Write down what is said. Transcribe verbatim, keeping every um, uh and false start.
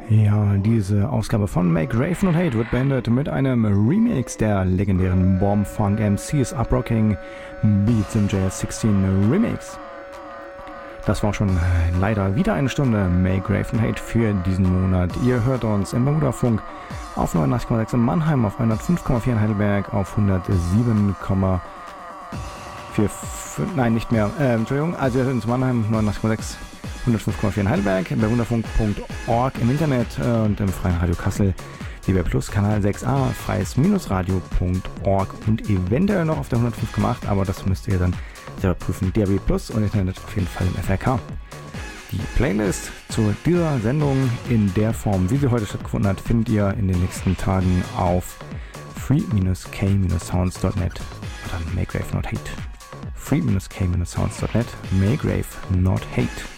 Ja, diese Ausgabe von Make Rave Not Hate wird beendet mit einem Remix der legendären Bomb Funk M Cs Up Rocking Beats im J S sechzehn Remix. Das war schon leider wieder eine Stunde Make Rave Not Hate für diesen Monat. Ihr hört uns im Bermuda-Funk auf neunundachtzig Komma sechs in Mannheim, auf hundertfünf Komma vier in Heidelberg, auf hundertsieben Komma vier, nein, nicht mehr, äh, Entschuldigung, also ihr hört uns in Mannheim, neunundachtzig Komma sechs, hundertfünf Komma vier in Heidelberg, bermuderfunk punkt org im Internet äh, und im Freien Radio Kassel, D B Plus, Kanal sechs a, freies-radio punkt org und eventuell noch auf der hundertfünf Komma acht, aber das müsst ihr dann selber prüfen, D B Plus und Internet auf jeden Fall im F R K. Die Playlist zu dieser Sendung in der Form, wie sie heute stattgefunden hat, findet ihr in den nächsten Tagen auf free dash k dash sounds dot net oder Make Rave Not Hate. free dash k dash sounds dot net, Make Rave Not Hate.